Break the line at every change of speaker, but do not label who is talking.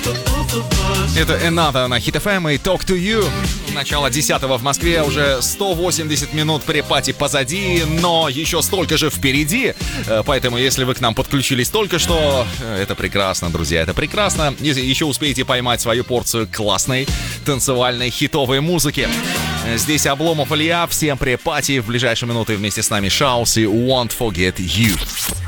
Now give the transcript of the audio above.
Это Another на Hit FM и Talk to You. Начало 10-го в Москве, уже 180 минут препати позади, но еще столько же впереди. Поэтому, если вы к нам подключились только что, это прекрасно, друзья, это прекрасно. Если еще успеете поймать свою порцию классной танцевальной хитовой музыки. Здесь Обломов Илья, всем препати. В ближайшие минуты вместе с нами Шаус и Won't Forget You.